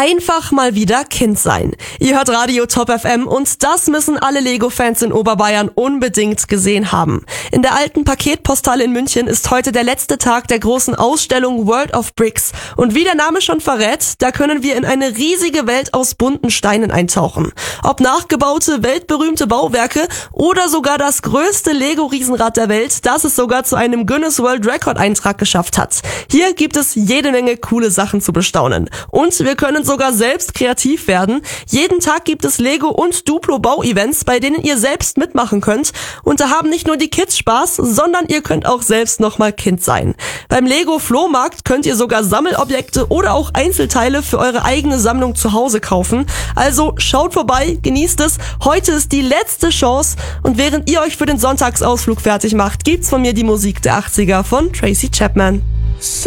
Einfach mal wieder Kind sein. Ihr hört Radio Top FM und das müssen alle Lego-Fans in Oberbayern unbedingt gesehen haben. In der alten Paketpostale in München ist heute der letzte Tag der großen Ausstellung World of Bricks. Und wie der Name schon verrät, da können wir in eine riesige Welt aus bunten Steinen eintauchen. Ob nachgebaute, weltberühmte Bauwerke oder sogar das größte Lego-Riesenrad der Welt, das es sogar zu einem Guinness World Record Eintrag geschafft hat. Hier gibt es jede Menge coole Sachen zu bestaunen. Und wir können sogar selbst kreativ werden. Jeden Tag gibt es Lego- und Duplo-Bau-Events, bei denen ihr selbst mitmachen könnt. Und da haben nicht nur die Kids Spaß, sondern ihr könnt auch selbst nochmal Kind sein. Beim Lego-Flohmarkt könnt ihr sogar Sammelobjekte oder auch Einzelteile für eure eigene Sammlung zu Hause kaufen. Also schaut vorbei, genießt es. Heute ist die letzte Chance. Und während ihr euch für den Sonntagsausflug fertig macht, gibt's von mir die Musik der 80er von Tracy Chapman.